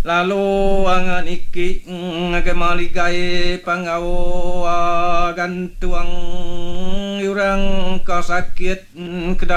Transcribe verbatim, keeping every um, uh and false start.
lalu angan iki ngemaligae pangawa gantuang urang kasakit